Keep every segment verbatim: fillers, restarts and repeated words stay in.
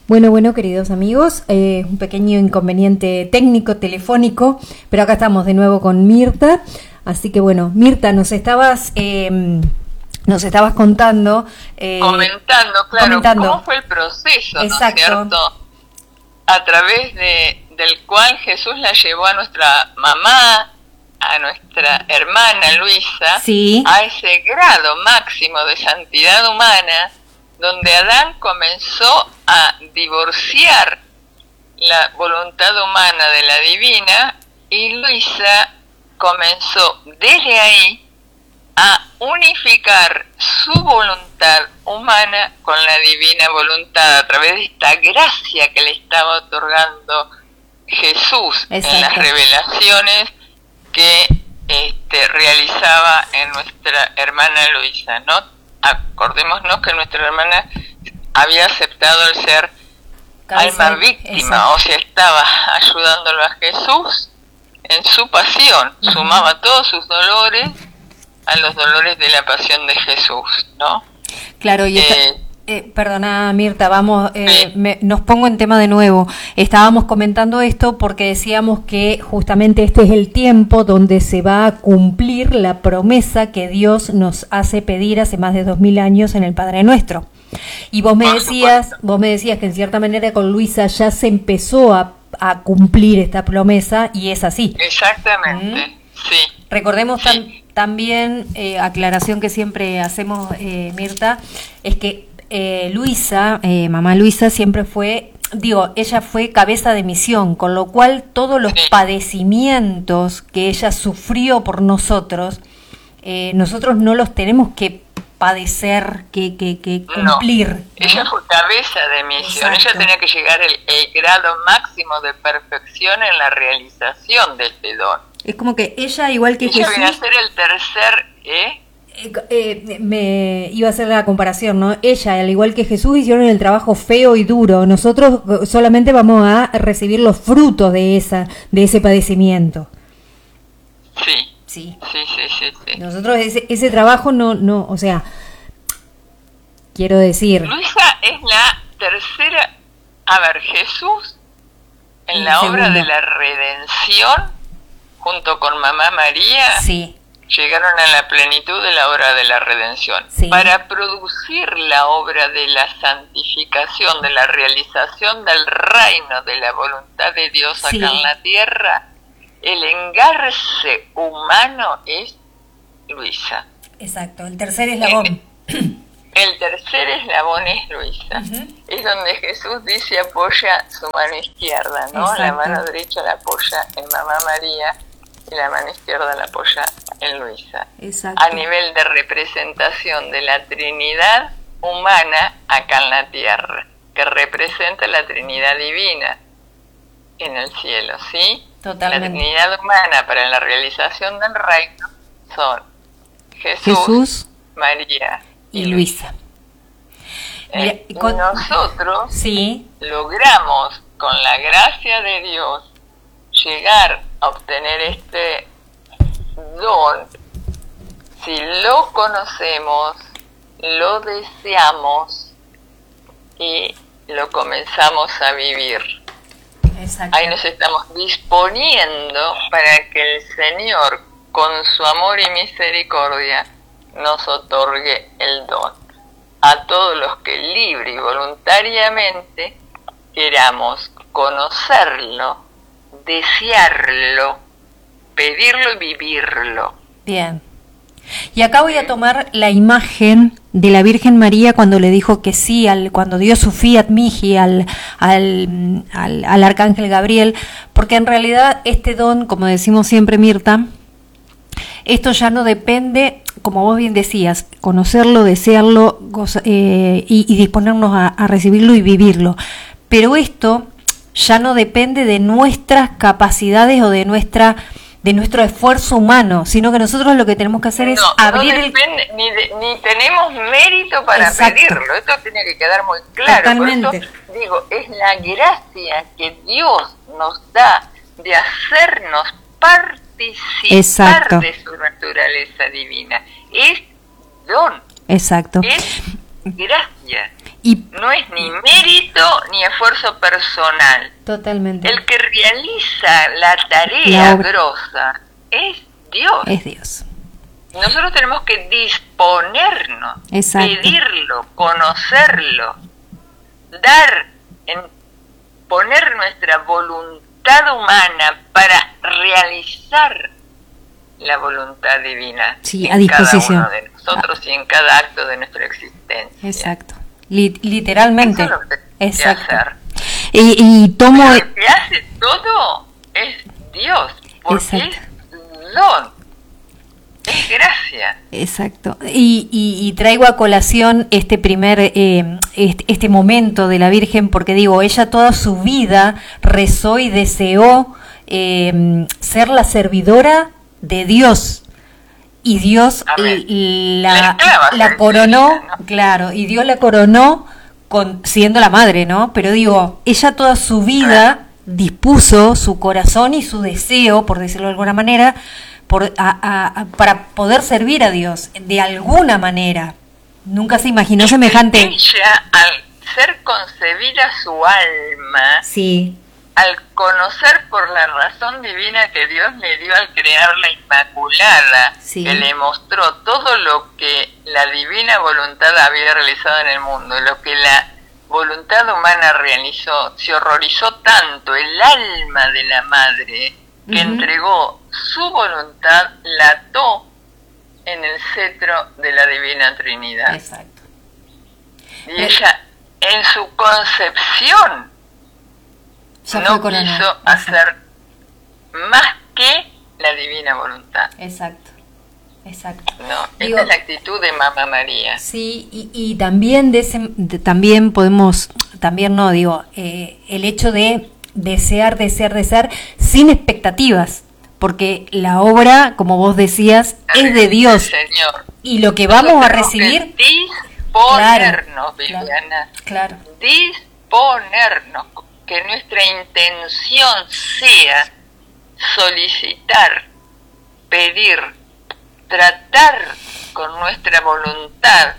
Bueno, bueno, queridos amigos, eh, un pequeño inconveniente técnico, telefónico, pero acá estamos de nuevo con Mirta. Así que bueno, Mirta, nos estabas eh, nos estabas contando... Eh, comentando, claro, comentando. Cómo fue el proceso, Exacto. ¿No es cierto? A través de, del cual Jesús la llevó a nuestra mamá, a nuestra hermana Luisa, sí. a ese grado máximo de santidad humana, donde Adán comenzó a divorciar la voluntad humana de la divina y Luisa comenzó desde ahí a unificar su voluntad humana con la divina voluntad a través de esta gracia que le estaba otorgando Jesús. Exacto. En las revelaciones que este, realizaba en nuestra hermana Luisa, ¿no? Acordémonos que nuestra hermana había aceptado el ser Cabeza, alma víctima, exacto. O sea, estaba ayudándolo a Jesús en su pasión, uh-huh. Sumaba todos sus dolores a los dolores de la pasión de Jesús, ¿no? Claro, y esta, eh, eh, perdona Mirta, vamos, eh, sí. me, nos pongo en tema de nuevo. Estábamos comentando esto porque decíamos que justamente este es el tiempo donde se va a cumplir la promesa que Dios nos hace pedir hace más de dos mil años en el Padre Nuestro. Y vos me decías, vos me decías que en cierta manera con Luisa ya se empezó a, a cumplir esta promesa y es así. Exactamente, ¿Mm? Sí. Recordemos sí. Tan, también, eh, aclaración que siempre hacemos, eh, Mirta, es que eh, Luisa, eh, mamá Luisa, siempre fue, digo, ella fue cabeza de misión, con lo cual todos los sí. padecimientos que ella sufrió por nosotros, eh, nosotros no los tenemos que padecer, que, que, que cumplir. No, ella ¿no? fue cabeza de misión. Exacto. Ella tenía que llegar el, el grado máximo de perfección en la realización de este don. Es como que ella, igual que ella Jesús... viene a ser el tercer... ¿eh? Eh, eh, me iba a hacer la comparación, ¿no? Ella, al igual que Jesús, hicieron el trabajo feo y duro. Nosotros solamente vamos a recibir los frutos de esa, de ese padecimiento. Sí. Sí. Sí, sí, sí, sí. Nosotros ese, ese trabajo no, no, o sea, quiero decir... Luisa es la tercera... A ver, Jesús, en la segunda. obra de la redención, junto con mamá María, sí. llegaron a la plenitud de la obra de la redención. Sí. Para producir la obra de la santificación, de la realización del reino, de la voluntad de Dios acá sí. en la tierra, el engarce humano es Luisa. Exacto, el tercer eslabón. El, el tercer eslabón es Luisa. Uh-huh. Es donde Jesús dice apoya su mano izquierda, ¿no? Exacto. La mano derecha la apoya en mamá María y la mano izquierda la apoya en Luisa. Exacto. A nivel de representación de la Trinidad humana acá en la tierra, que representa la Trinidad divina en el cielo, ¿sí? Totalmente. La Trinidad humana para la realización del reino son Jesús, Jesús María y, y Luisa. Eh, y con... nosotros sí. logramos, con la gracia de Dios, llegar a obtener este don si lo conocemos, lo deseamos y lo comenzamos a vivir. Exacto. Ahí nos estamos disponiendo para que el Señor, con su amor y misericordia, nos otorgue el don a todos los que libre y voluntariamente queramos conocerlo, desearlo, pedirlo y vivirlo. Bien. Y acá voy a tomar la imagen de la Virgen María cuando le dijo que sí, al, cuando dio su fiat mihi al, al, al, al arcángel Gabriel, porque en realidad este don, como decimos siempre, Mirta, esto ya no depende, como vos bien decías, conocerlo, desearlo goza, eh, y, y disponernos a, a recibirlo y vivirlo. Pero esto ya no depende de nuestras capacidades o de nuestra de nuestro esfuerzo humano, sino que nosotros lo que tenemos que hacer es no, abrir no depende, el... Ni, de, ni tenemos mérito para Exacto. pedirlo, esto tiene que quedar muy claro. Totalmente. Por eso digo, es la gracia que Dios nos da de hacernos participar Exacto. de su naturaleza divina. Es don. Exacto. Es gracia. Y no no es ni mérito ni esfuerzo personal. Totalmente. El que realiza la tarea la grosa es Dios. Es Dios. Nosotros tenemos que disponernos, Exacto. pedirlo, conocerlo, dar, en, poner nuestra voluntad humana para realizar la voluntad divina sí, en a disposición. cada uno de nosotros ah. y en cada acto de nuestra existencia. Exacto. Li- literalmente. Eso es lo que Exacto. hacer. Y, y tomo. Pero el que hace todo es Dios, porque Exacto. es don. Es gracia. Exacto. Y, y, y traigo a colación este primer, eh, este, este momento de la Virgen, porque digo, ella toda su vida rezó y deseó eh, ser la servidora de Dios. Y Dios la, la, la coronó, ¿no? Claro, y Dios la coronó con, siendo la madre, ¿no? Pero digo, ella toda su vida dispuso su corazón y su deseo, por decirlo de alguna manera, Por, a, a, a, para poder servir a Dios de alguna manera. Nunca se imaginó semejante. Ella, al ser concebida su alma, sí. al conocer por la razón divina que Dios le dio al crear la Inmaculada, sí. que le mostró todo lo que la divina voluntad había realizado en el mundo, lo que la voluntad humana realizó, se horrorizó tanto el alma de la madre, que uh-huh. entregó su voluntad, la ató en el cetro de la Divina Trinidad. Exacto. Y ella, en su concepción, ya no quiso hacer más que la Divina Voluntad. Exacto. Exacto. No, Digo, esta es la actitud de Mamá María. Sí, y, y también de ese, de, también podemos, también no, digo, eh, el hecho de desear, desear, desear, sin expectativas, porque la obra, como vos decías, es de Dios. Señor. Y lo que vamos a recibir... Que disponernos, claro, Viviana. Claro. Disponernos, que nuestra intención sea solicitar, pedir, tratar con nuestra voluntad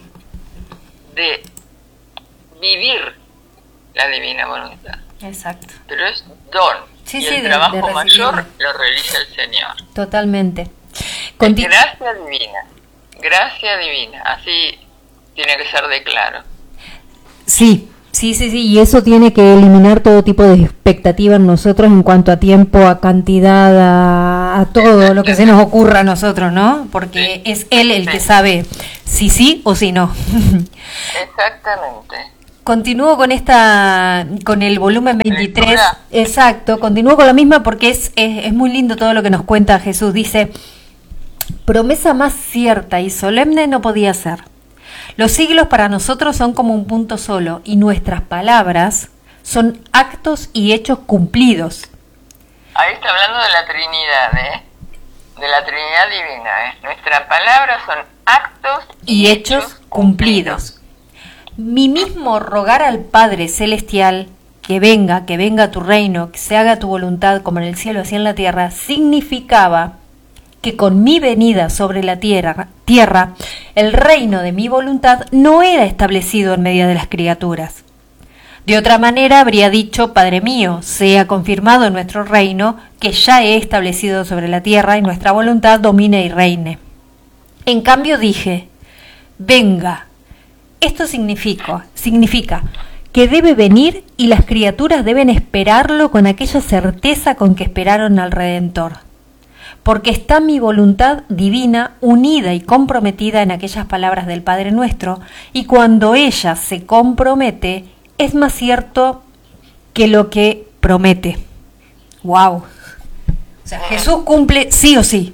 de vivir la divina voluntad. Exacto. Pero es don. Sí, y sí, el de, trabajo de mayor lo realiza el Señor. Totalmente. Conti- gracia divina. Gracia divina. Así tiene que ser de claro. Sí, sí, sí, sí. Y eso tiene que eliminar todo tipo de expectativa en nosotros en cuanto a tiempo, a cantidad, a, a todo lo que se nos ocurra a nosotros, ¿no? Porque sí. es Él el sí. que sabe si sí o si no. Exactamente. Continúo con esta, con el volumen veintitrés, Lectura. Exacto, continúo con la misma porque es, es, es muy lindo todo lo que nos cuenta Jesús. Dice, promesa más cierta y solemne no podía ser. Los siglos para nosotros son como un punto solo y nuestras palabras son actos y hechos cumplidos. Ahí está hablando de la Trinidad, ¿eh? De la Trinidad divina, ¿eh? Nuestras palabras son actos y, y hechos, hechos cumplidos. cumplidos. Mi mismo rogar al Padre Celestial que venga, que venga a tu reino, que se haga tu voluntad como en el cielo así en la tierra, significaba que con mi venida sobre la tierra, tierra, el reino de mi voluntad no era establecido en medio de las criaturas. De otra manera habría dicho, Padre mío, sea confirmado en nuestro reino que ya he establecido sobre la tierra y nuestra voluntad domine y reine. En cambio dije, venga. Esto significa, significa que debe venir y las criaturas deben esperarlo con aquella certeza con que esperaron al Redentor. Porque está mi voluntad divina unida y comprometida en aquellas palabras del Padre Nuestro, y cuando ella se compromete, es más cierto que lo que promete. ¡Wow! O sea, Jesús cumple sí o sí.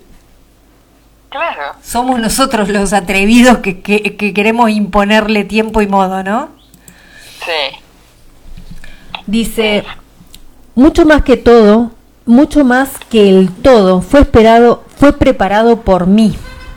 Claro. Somos nosotros los atrevidos que, que, que queremos imponerle tiempo y modo, ¿no? Sí. Dice, mucho más que todo, mucho más que el todo, fue esperado, fue preparado por mí.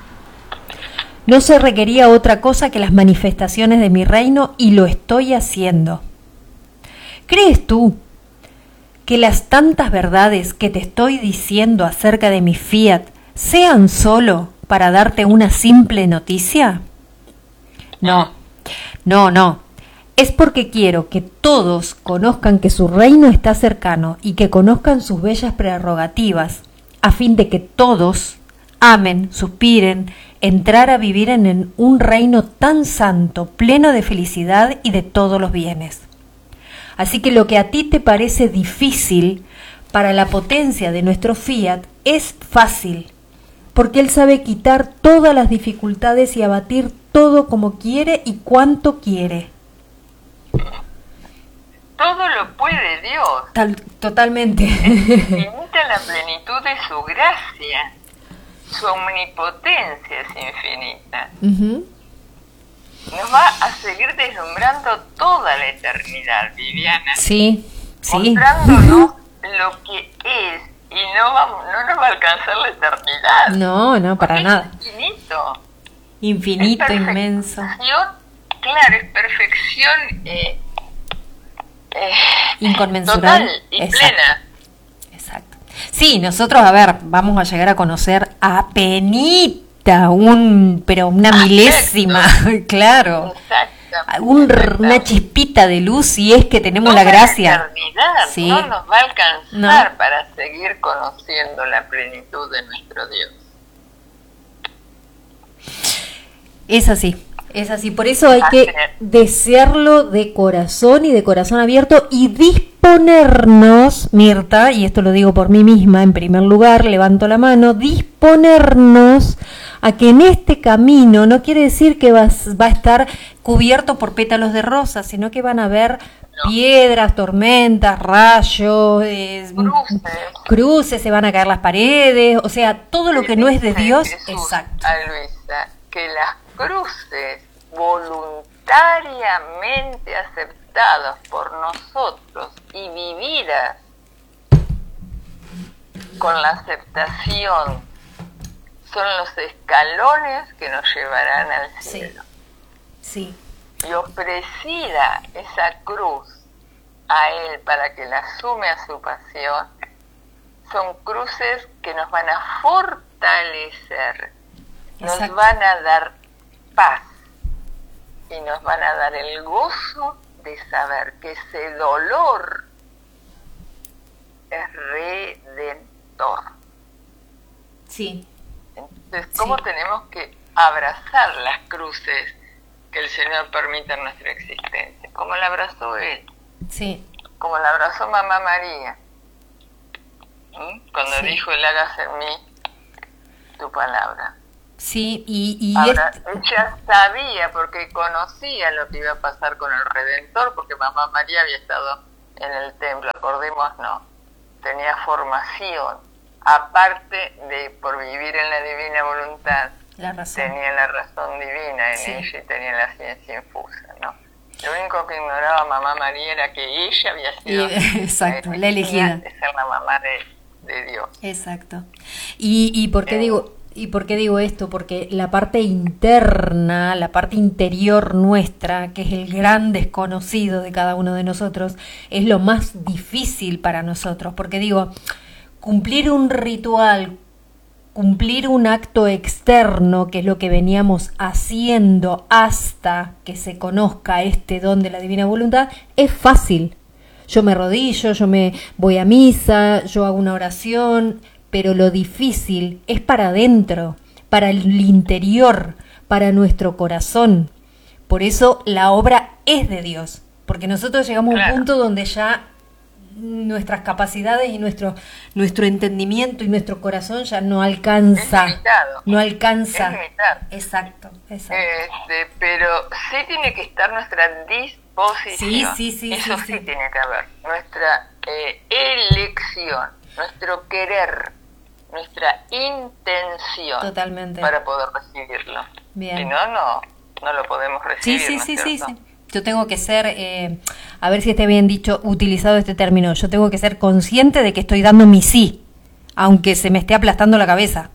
No se requería otra cosa que las manifestaciones de mi reino y lo estoy haciendo. ¿Crees tú que las tantas verdades que te estoy diciendo acerca de mi fiat sean solo para darte una simple noticia? No, no, no. es porque quiero que todos conozcan que su reino está cercano y que conozcan sus bellas prerrogativas, a fin de que todos amen, suspiren, entrar a vivir en un reino tan santo, pleno de felicidad y de todos los bienes. Así que lo que a ti te parece difícil para la potencia de nuestro fiat es fácil, porque él sabe quitar todas las dificultades y abatir todo como quiere y cuanto quiere. Todo lo puede Dios. Tal, totalmente. Infinita la plenitud de su gracia. Su omnipotencia es infinita. Uh-huh. Nos va a seguir deslumbrando toda la eternidad, Viviana. Sí, sí. Mostrándonos lo que es y no, vamos, no nos va a alcanzar la eternidad. No, no, para nada. Es infinito. Infinito, es inmenso. Claro, es perfección eh, eh, inconmensurable. Total y Exacto. plena. Exacto. Sí, nosotros, a ver, vamos a llegar a conocer a penita, un, pero una Aspecto. milésima, claro. Exacto. Un, una chispita de luz si es que tenemos Toda la gracia. La eternidad sí. no nos va a alcanzar no. para seguir conociendo la plenitud de nuestro Dios. Es así. Es así, por eso hay que desearlo de corazón y de corazón abierto y disponernos, Mirta, y esto lo digo por mí misma, en primer lugar, levanto la mano, disponernos a que en este camino no quiere decir que va, va a estar cubierto por pétalos de rosa, sino que van a haber no. piedras, tormentas, rayos, eh, cruces. cruces, se van a caer las paredes, o sea, todo lo que no es de Dios, Jesús, exacto. A Luisa, que las cruces voluntariamente aceptadas por nosotros y vividas con la aceptación son los escalones que nos llevarán al cielo. Sí. Sí. Y ofrecida esa cruz a Él para que la sume a su pasión, son cruces que nos van a fortalecer, Exacto. nos van a dar paz y nos van a dar el gozo de saber que ese dolor es redentor. Sí. Entonces, ¿cómo sí. tenemos que abrazar las cruces que el Señor permite en nuestra existencia? ¿Cómo la abrazó Él? Sí. Como la abrazó Mamá María. ¿Mm? Cuando sí. dijo, Él hágase en mí tu palabra. Sí, y, y Ahora, es... ella sabía porque conocía lo que iba a pasar con el Redentor, porque Mamá María había estado en el templo, acordémonos, tenía formación, aparte de por vivir en la divina voluntad, la razón. tenía la razón divina en sí. ella y tenía la ciencia infusa, ¿no? Lo único que ignoraba Mamá María era que ella había sido y, exacto, la elegida de ser la mamá de, de Dios. Exacto. Y, y por qué eh, digo... ¿Y por qué digo esto? Porque la parte interna, la parte interior nuestra, que es el gran desconocido de cada uno de nosotros, es lo más difícil para nosotros. Porque digo, cumplir un ritual, cumplir un acto externo, que es lo que veníamos haciendo hasta que se conozca este don de la divina voluntad, es fácil. Yo me arrodillo, yo me voy a misa, yo hago una oración... Pero lo difícil es para adentro, para el interior, para nuestro corazón. Por eso la obra es de Dios, porque nosotros llegamos claro. a un punto donde ya nuestras capacidades y nuestro nuestro entendimiento y nuestro corazón ya no alcanza. Es limitado. No alcanza. Es limitado. Exacto, exacto. Este, pero sí tiene que estar nuestra disposición. Sí, sí, sí. Eso sí, sí, sí. tiene que haber. Nuestra eh, elección, nuestro querer, nuestra intención. Totalmente. Para poder recibirlo. Bien. Si no, no, no lo podemos recibir. Sí, sí, ¿no sí, es sí, cierto? sí. Yo tengo que ser, eh, a ver si esté bien dicho, utilizado este término, yo tengo que ser consciente de que estoy dando mi sí, aunque se me esté aplastando la cabeza.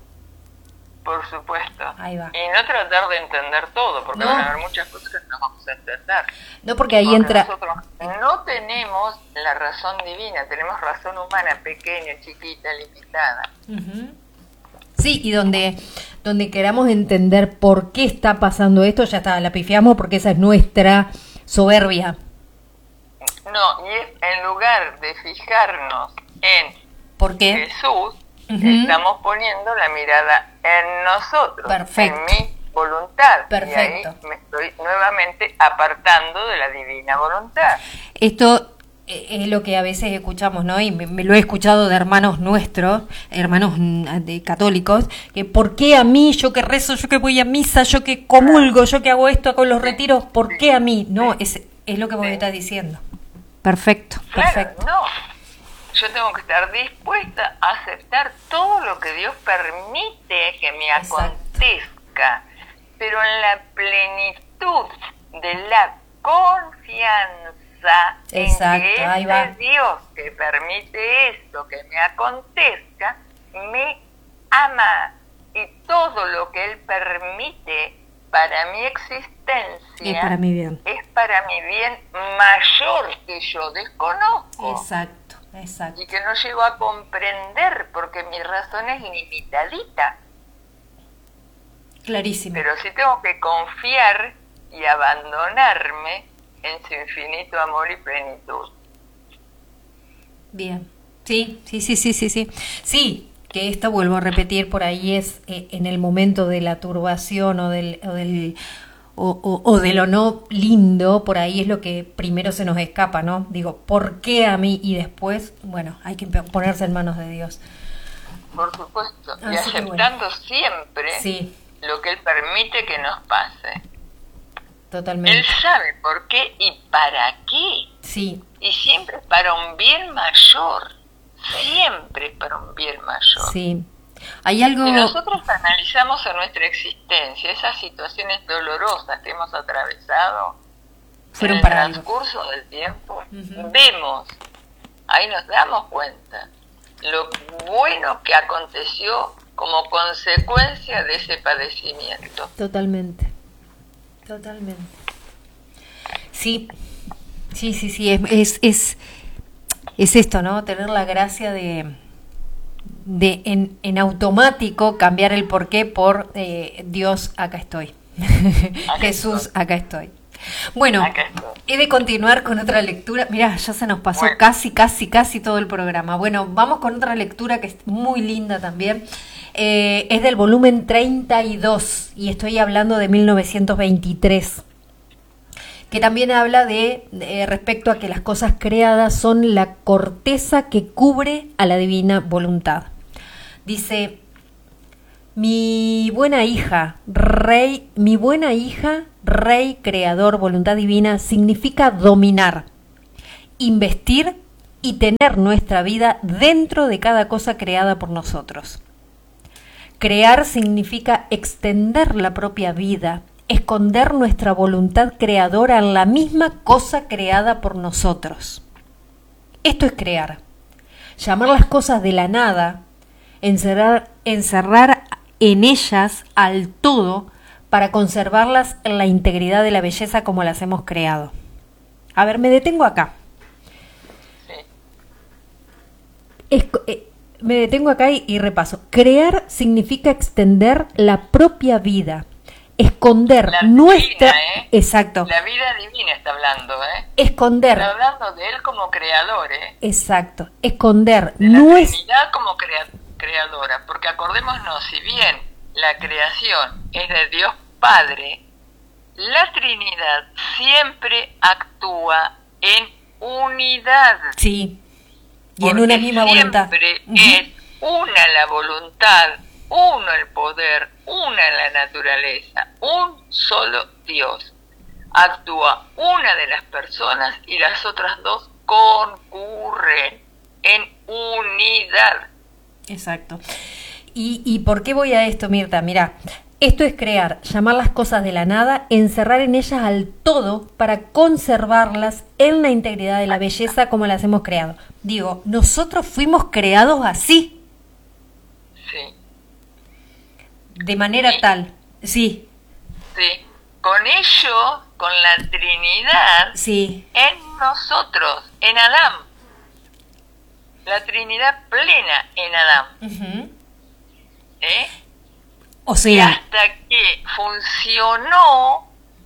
Por supuesto. Ahí va. Y no tratar de entender todo, porque no. van a haber muchas cosas que no vamos a entender. No, porque ahí porque entra... Nosotros no tenemos la razón divina, tenemos razón humana pequeña, chiquita, limitada. Uh-huh. Sí, y donde, donde queramos entender por qué está pasando esto, ya está, la pifiamos porque esa es nuestra soberbia. No, y es, en lugar de fijarnos en ¿Por qué? Jesús, Uh-huh. estamos poniendo la mirada en nosotros, Perfecto. en mi voluntad. Perfecto. Y ahí me estoy nuevamente apartando de la divina voluntad. Esto es lo que a veces escuchamos, ¿no? Y me, me lo he escuchado de hermanos nuestros, hermanos de católicos, que ¿por qué a mí? Yo que rezo, yo que voy a misa, yo que comulgo, yo que hago esto con los retiros, ¿por qué a mí? No, es, es lo que vos Sí. estás diciendo. Perfecto, Claro, perfecto. no. Yo tengo que estar dispuesta a aceptar todo lo que Dios permite que me Exacto. acontezca, pero en la plenitud de la confianza Exacto, en que ahí va. ese Dios que permite esto que me acontezca, me ama, y todo lo que Él permite para mi existencia Es para mi bien. es para mi bien mayor que yo desconozco. Exacto, exacto. Y que no llego a comprender porque mi razón es limitadita. Clarísimo. Pero sí tengo que confiar y abandonarme en su infinito amor y plenitud. Bien. Sí, sí, sí, sí, sí, sí. Sí, que esto, vuelvo a repetir, por ahí es eh, en el momento de la turbación o del... O del O, o, o de lo no lindo, por ahí es lo que primero se nos escapa, ¿no? Digo, ¿por qué a mí? Y después, bueno, hay que ponerse en manos de Dios. Por supuesto. Y Así que aceptando bueno. siempre Sí, lo que Él permite que nos pase. totalmente. Él sabe por qué y para qué. Sí, Y siempre es para un bien mayor. Siempre es para un bien mayor. sí. Hay algo... Si nosotros analizamos en nuestra existencia esas situaciones dolorosas que hemos atravesado Fueron en el para algo. transcurso del tiempo, Ujú. vemos, ahí nos damos cuenta, lo bueno que aconteció como consecuencia de ese padecimiento. Totalmente, totalmente. Sí, sí, sí, sí, es, es, es, es esto, ¿no? Tener la gracia de, de en, en automático cambiar el porqué por eh, Dios, acá estoy. Acá Jesús, estoy. acá estoy. Bueno, Acá estoy. he de continuar con otra lectura. Mirá, ya se nos pasó Bueno. casi, casi, casi todo el programa. Bueno, vamos con otra lectura que es muy linda también. Eh, es del volumen treinta y dos y estoy hablando de mil novecientos veintitrés, que también habla de, de respecto a que las cosas creadas son la corteza que cubre a la divina voluntad. Dice: mi buena hija, rey, mi buena hija, rey, creador, voluntad divina, significa dominar, investir y tener nuestra vida dentro de cada cosa creada por nosotros. Crear significa extender la propia vida, esconder nuestra voluntad creadora en la misma cosa creada por nosotros. Esto es crear. Llamar las cosas de la nada, encerrar, encerrar en ellas al todo para conservarlas en la integridad de la belleza como las hemos creado. A ver, me detengo acá. Sí. Es, eh, me detengo acá y, y repaso. Crear significa extender la propia vida, esconder La nuestra... divina, ¿eh? Exacto. La vida divina está hablando, ¿eh? Esconder. Está hablando de Él como creador, ¿eh? Exacto. Esconder De la nuestra... Trinidad como crea- creadora, porque acordémonos, si bien la creación es de Dios Padre, la Trinidad siempre actúa en unidad. Sí. Y en porque una misma voluntad. siempre Ujú. es una la voluntad, uno el poder, una la naturaleza, un solo Dios. Actúa una de las personas y las otras dos concurren en unidad. Exacto. ¿Y, ¿Y por qué voy a esto, Mirta? Mirá, esto es crear, llamar las cosas de la nada, encerrar en ellas al todo para conservarlas en la integridad de la belleza como las hemos creado. Digo, nosotros fuimos creados así, Sí, de manera Sí. tal. Sí, sí. Con ello, con la Trinidad sí, en nosotros, en Adán. La Trinidad plena en Adán. ujú. ¿Eh? O Y sea, hasta que funcionó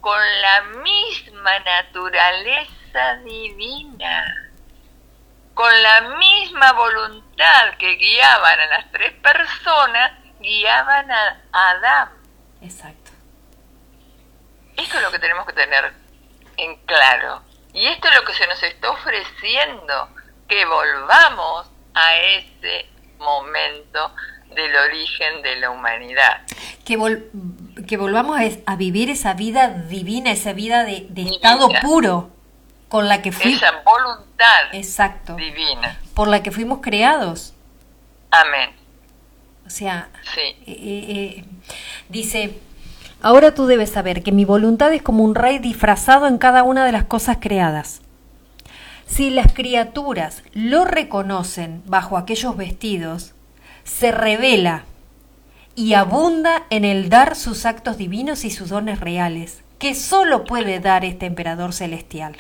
con la misma naturaleza divina, con la misma voluntad que guiaban a las tres personas, guiaban a Adán. Exacto. Esto es lo que tenemos que tener en claro. Y esto es lo que se nos está ofreciendo, que volvamos a ese momento del origen de la humanidad. Que, vol que volvamos a, a vivir esa vida divina, esa vida de, de estado puro, con la que fuimos. Esa voluntad Exacto. divina. Por la que fuimos creados. Amén. O sea, sí. eh, eh, dice, ahora tú debes saber que mi voluntad es como un rey disfrazado en cada una de las cosas creadas. Si las criaturas lo reconocen bajo aquellos vestidos, se revela y abunda en el dar sus actos divinos y sus dones reales, que solo puede dar este emperador celestial.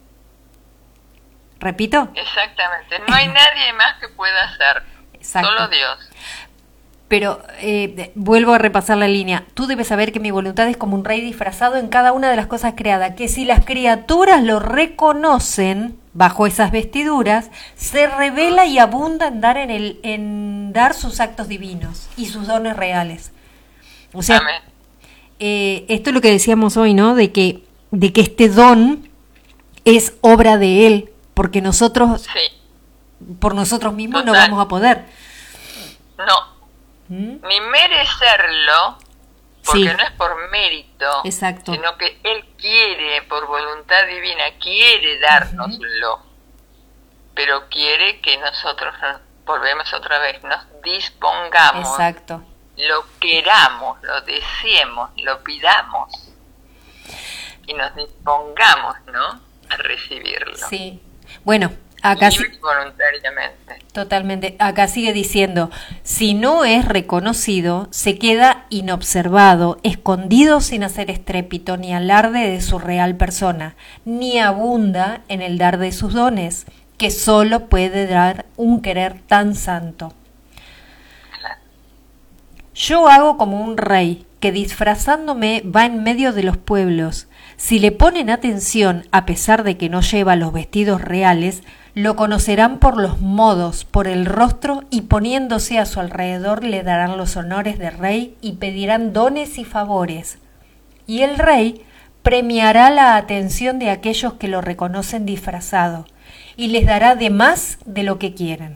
¿Repito? Exactamente. No hay nadie más que pueda hacer. Exacto. Solo Dios. Pero eh, vuelvo a repasar la línea. Tú debes saber que mi voluntad es como un rey disfrazado en cada una de las cosas creadas, que si las criaturas lo reconocen bajo esas vestiduras, se revela y abunda en dar, en el, en dar sus actos divinos y sus dones reales. O sea, eh, esto es lo que decíamos hoy, ¿no? De que, de que este don es obra de Él, porque nosotros, sí. por nosotros mismos, Total. no vamos a poder. No. Ni merecerlo, porque sí. no es por mérito, exacto. sino que Él quiere, por voluntad divina, quiere dárnoslo, uh-huh. pero quiere que nosotros nos, volvemos otra vez, nos dispongamos, exacto. lo queramos, lo deseemos, lo pidamos y nos dispongamos, ¿no?, a recibirlo. Sí, bueno. Acá sí, voluntariamente. Totalmente. Acá sigue diciendo, si no es reconocido, se queda inobservado, escondido sin hacer estrépito ni alarde de su real persona, ni abunda en el dar de sus dones, que solo puede dar un querer tan santo. Claro. Yo hago como un rey que disfrazándome va en medio de los pueblos. Si le ponen atención, a pesar de que no lleva los vestidos reales, lo conocerán por los modos, por el rostro, y poniéndose a su alrededor le darán los honores de rey y pedirán dones y favores. Y el rey premiará la atención de aquellos que lo reconocen disfrazado y les dará de más de lo que quieren.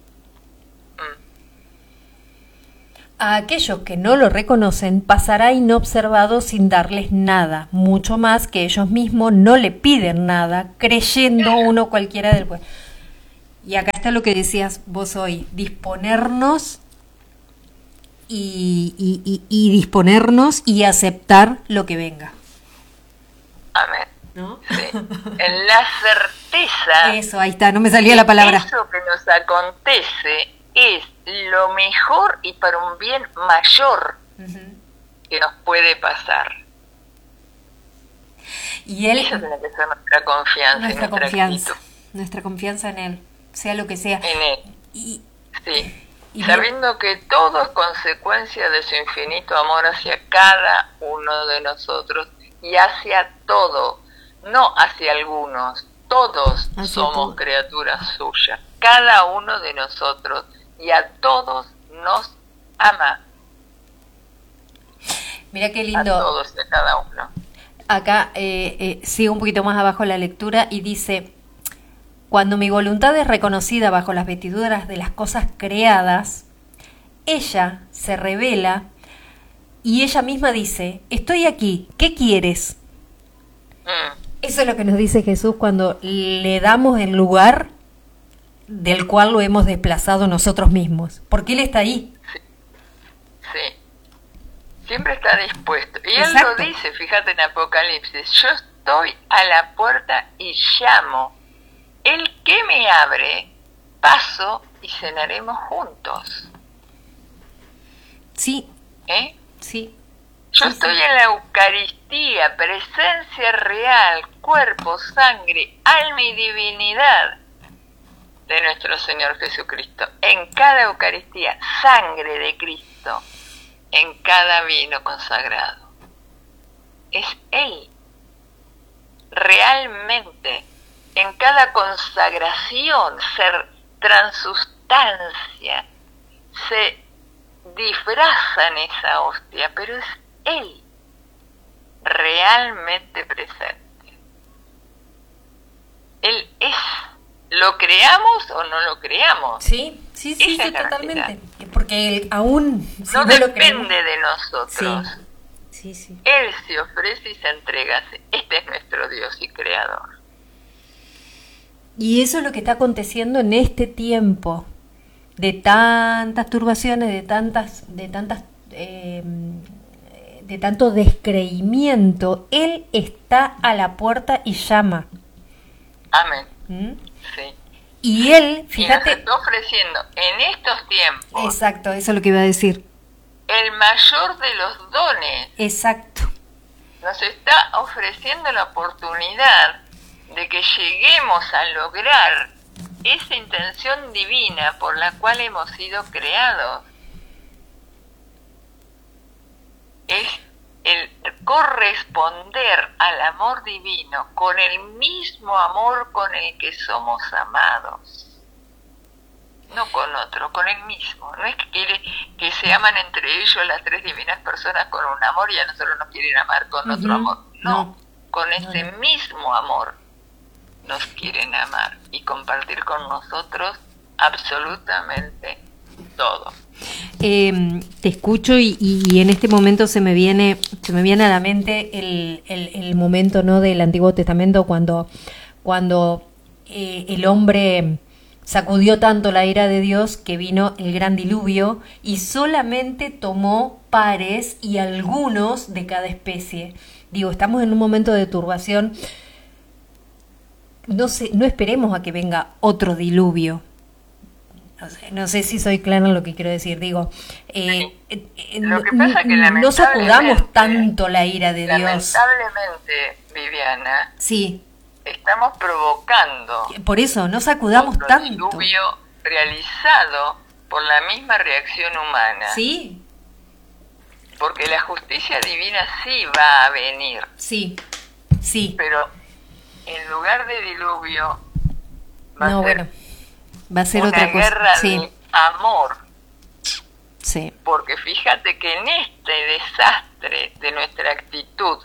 A aquellos que no lo reconocen pasará inobservado sin darles nada, mucho más que ellos mismos no le piden nada, creyendo uno cualquiera del pueblo. Y acá está lo que decías vos hoy, disponernos y, y, y, y disponernos y aceptar lo que venga. Amén. ¿No? Sí. En la certeza. Eso, ahí está, no me salía la palabra. Eso que nos acontece es lo mejor y para un bien mayor uh-huh. que nos puede pasar. Y él, esa tiene que ser nuestra confianza, nuestra, nuestra confianza, actitud. nuestra confianza en él, sea lo que sea. En él. Y, sí. Y sabiendo bien. que todo es consecuencia de su infinito amor hacia cada uno de nosotros y hacia todo, no hacia algunos. Todos hacia somos todo. Criaturas suyas, cada uno de nosotros. Y a todos nos ama. Mira qué lindo. A todos y a cada uno. Acá eh, eh, sigue un poquito más abajo la lectura y dice, cuando mi voluntad es reconocida bajo las vestiduras de las cosas creadas, ella se revela y ella misma dice, estoy aquí, ¿qué quieres? Mm. Eso es lo que nos dice Jesús cuando le damos el lugar del cual lo hemos desplazado nosotros mismos, porque Él está ahí. Sí, sí. Siempre está dispuesto. Y Exacto. Él lo dice, fíjate en Apocalipsis, yo estoy a la puerta y llamo. El que me abre, paso y cenaremos juntos. Sí. ¿Eh? Sí. Yo sí, estoy sí. en la Eucaristía, presencia real, cuerpo, sangre, alma y divinidad de nuestro Señor Jesucristo. En cada Eucaristía, sangre de Cristo. En cada vino consagrado. Es Él realmente en cada consagración ser transustancia, se disfraza en esa hostia, pero es Él realmente presente. Él es. ¿Lo creamos o no lo creamos? Sí, sí, sí, sí, totalmente. Porque Él aún si no, no depende de nosotros. Sí, sí, sí. Él se ofrece y se entrega. Este es nuestro Dios y Creador. Y eso es lo que está aconteciendo en este tiempo de tantas turbaciones, de tantas, de tantas, eh, de tanto descreimiento. Él está a la puerta y llama. Amén. ¿Mm? Sí. Y Él, fíjate, y nos está ofreciendo en estos tiempos. Exacto, eso es lo que iba a decir. El mayor de los dones. Exacto. Nos está ofreciendo la oportunidad de que lleguemos a lograr esa intención divina por la cual hemos sido creados. Es el corresponder al amor divino con el mismo amor con el que somos amados. No con otro, con el mismo. No es que quiere que se aman entre ellos las tres divinas personas con un amor y a nosotros nos quieren amar con uh-huh. otro amor. No, no. con ese no, no. mismo amor nos quieren amar y compartir con nosotros absolutamente todo. Eh, te escucho y, y en este momento se me viene se me viene a la mente el, el, el momento, ¿no?, del Antiguo Testamento cuando cuando eh, el hombre sacudió tanto la ira de Dios que vino el gran diluvio y solamente tomó pares y algunos de cada especie. Digo, estamos en un momento de turbación. No sé, no esperemos a que venga otro diluvio. No sé, no sé si soy clara en lo que quiero decir. Digo, eh, sí. eh, lo que pasa es que no sacudamos tanto la ira de Dios. Lamentablemente, Viviana. Sí. Estamos provocando. Por eso, no sacudamos otro tanto. Diluvio realizado por la misma reacción humana. Sí. Porque la justicia divina sí va a venir. Sí, sí. Pero en lugar de diluvio va no, a ser bueno, va a ser una otra cosa. guerra Sí. de amor. Sí. Porque fíjate que en este desastre de nuestra actitud,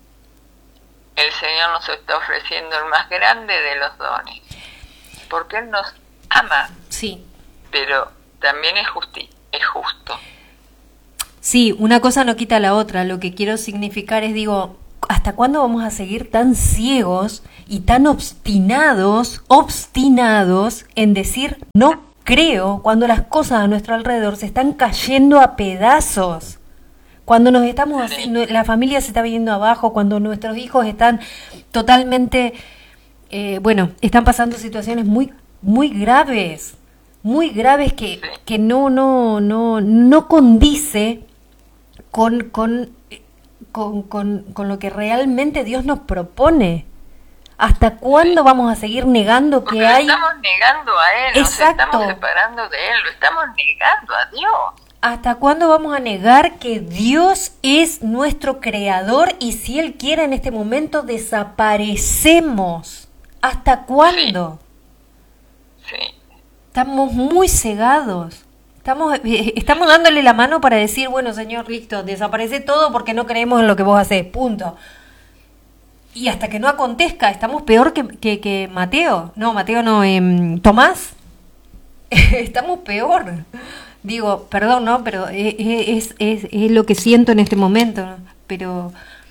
el Señor nos está ofreciendo el más grande de los dones. Porque Él nos ama. Sí. Pero también es, justi- es justo. Sí, una cosa no quita la otra. Lo que quiero significar es, digo, ¿hasta cuándo vamos a seguir tan ciegos y tan obstinados, obstinados en decir no creo cuando las cosas a nuestro alrededor se están cayendo a pedazos? Cuando nos estamos haciendo, la familia se está viniendo abajo, cuando nuestros hijos están totalmente, eh, bueno, están pasando situaciones muy, muy graves, muy graves que, que no, no, no, no condice con, con, con, con, con lo que realmente Dios nos propone. ¿Hasta cuándo vamos a seguir negando Porque que hay? Lo estamos negando a Él, Exacto. Nos estamos separando de Él, lo estamos negando a Dios. ¿Hasta cuándo vamos a negar que Dios es nuestro creador y si Él quiere en este momento desaparecemos? ¿Hasta cuándo? Sí. Sí. Estamos muy cegados. Estamos, eh, estamos dándole la mano para decir, bueno, Señor, listo, desaparece todo porque no creemos en lo que vos hacés, punto. Y hasta que no acontezca, estamos peor que, que, que Mateo. No, Mateo no, eh, Tomás. Estamos peor. Digo, perdón, ¿no? Pero es, es, es, es lo que siento en este momento, ¿no? Pero,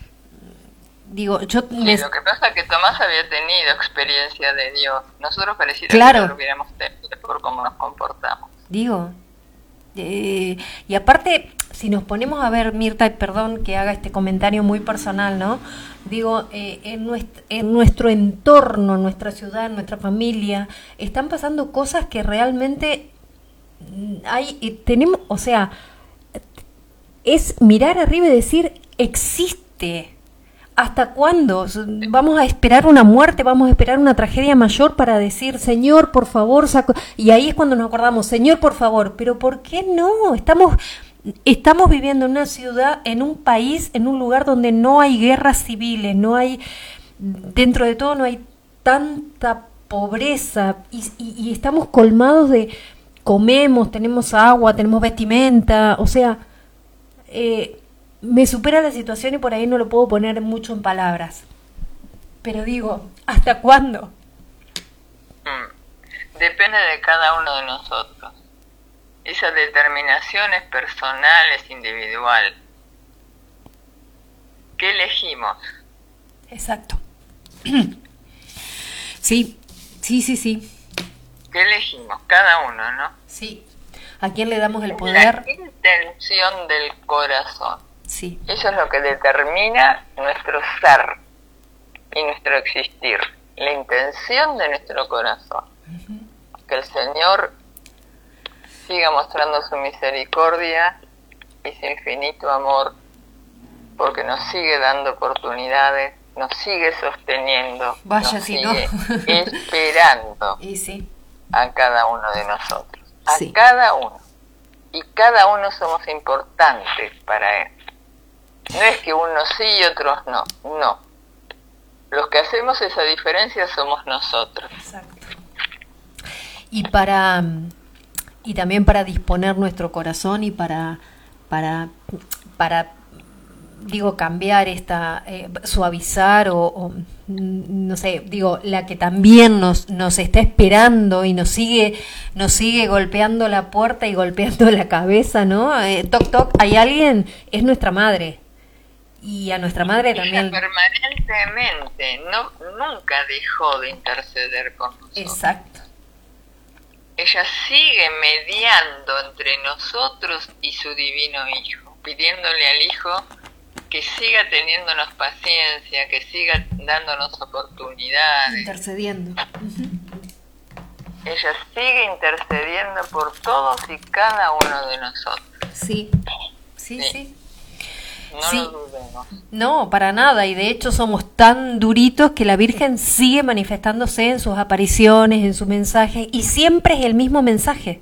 digo, yo... Sí, me... lo que pasa es que Tomás había tenido experiencia de Dios. Nosotros pareciera claro. que no lo hubiéramos tenido por cómo nos comportamos. Digo, eh, y aparte, si nos ponemos a ver, Mirta, y perdón que haga este comentario muy personal, ¿no? Digo, eh, en, nuestro, en nuestro entorno, en nuestra ciudad, en nuestra familia, están pasando cosas que realmente... hay tenemos, o sea, es mirar arriba y decir existe. ¿Hasta cuándo vamos a esperar una muerte, vamos a esperar una tragedia mayor para decir Señor, por favor, saco? Y ahí es cuando nos acordamos, Señor, por favor, pero ¿por qué no? Estamos estamos viviendo en una ciudad, en un país, en un lugar donde no hay guerras civiles, no hay dentro de todo no hay tanta pobreza y, y, y estamos colmados de, comemos, tenemos agua, tenemos vestimenta, o sea, eh, me supera la situación y por ahí no lo puedo poner mucho en palabras. Pero digo, ¿hasta cuándo? Mm. Depende de cada uno de nosotros. Esa determinación es personal, es individual. ¿Qué elegimos? Exacto. Sí, sí, sí, sí. ¿Qué elegimos? Cada uno, ¿no? Sí. ¿A quién le damos el poder? La intención del corazón. Sí. Eso es lo que determina nuestro ser y nuestro existir. La intención de nuestro corazón. Uh-huh. Que el Señor siga mostrando su misericordia y su infinito amor, porque nos sigue dando oportunidades, nos sigue sosteniendo, Vaya nos si sigue no. esperando y sí. a cada uno de nosotros, a sí. cada uno. Y cada uno somos importantes para Él. No es que unos sí y otros no, no. Los que hacemos esa diferencia somos nosotros. Exacto. Y para y también para disponer nuestro corazón y para para para digo cambiar esta eh, suavizar o, o no sé, digo, la que también nos nos está esperando y nos sigue nos sigue golpeando la puerta y golpeando la cabeza, ¿no? Eh, toc toc, hay alguien, es nuestra madre. Y a nuestra madre Ella también permanentemente no nunca dejó de interceder con nosotros. Exacto. Ella sigue mediando entre nosotros y su divino Hijo, pidiéndole al Hijo que siga teniéndonos paciencia, que siga dándonos oportunidades. Intercediendo. Uh-huh. Ella sigue intercediendo por todos y cada uno de nosotros. Sí, sí, sí. sí. No sí. lo dudemos. No, para nada. Y de hecho somos tan duritos que la Virgen sigue manifestándose en sus apariciones, en su mensaje. Y siempre es el mismo mensaje.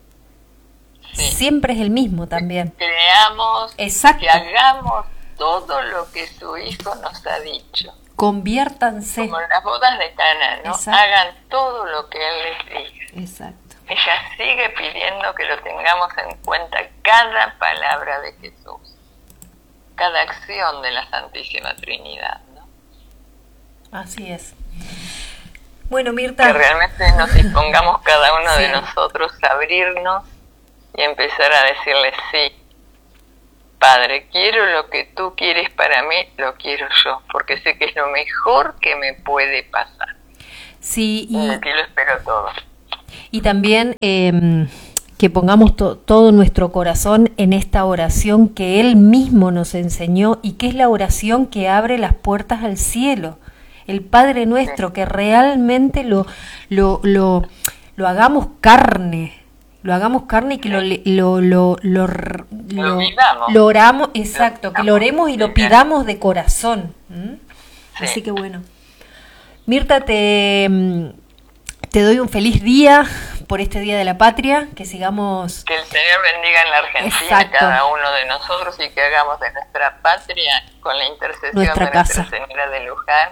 Sí. Siempre es el mismo también. Que creamos, Exacto. que hagamos todo lo que su Hijo nos ha dicho. Conviértanse. Como en las bodas de Caná, ¿no? Exacto. Hagan todo lo que Él les diga. Exacto. Ella sigue pidiendo que lo tengamos en cuenta cada palabra de Jesús, cada acción de la Santísima Trinidad, ¿no? Así es. Bueno, Mirta, que realmente nos dispongamos cada uno sí. de nosotros a abrirnos y empezar a decirle sí. Padre, quiero lo que tú quieres para mí, lo quiero yo, porque sé que es lo mejor que me puede pasar. Sí, y, y de ti lo espero todo. Y también eh, que pongamos to- todo nuestro corazón en esta oración que Él mismo nos enseñó y que es la oración que abre las puertas al cielo. El Padre Nuestro, sí. que realmente lo, lo, lo, lo hagamos carne. Lo hagamos carne y que sí. lo, lo, lo, lo, lo, lo, lo oramos, exacto, lo que lo oremos y lo pidamos de corazón. ¿Mm? Sí. Así que bueno. Mirta, te, te doy un feliz día por este Día de la Patria, que sigamos... Que el Señor bendiga en la Argentina a cada uno de nosotros y que hagamos de nuestra patria, con la intercesión nuestra de casa. Nuestra Señora de Luján,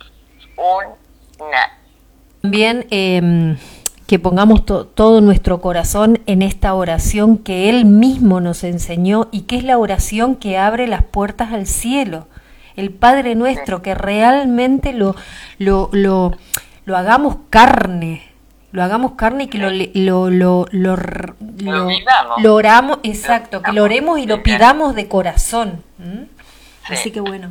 una. También... Eh, que pongamos to- todo nuestro corazón en esta oración que Él mismo nos enseñó y que es la oración que abre las puertas al cielo. El Padre Nuestro, que realmente lo, lo, lo, lo hagamos carne, lo hagamos carne y que lo, lo, lo, lo, lo, lo oramos, exacto, que lo oremos y lo pidamos de corazón. ¿Mm? Sí. Así que bueno.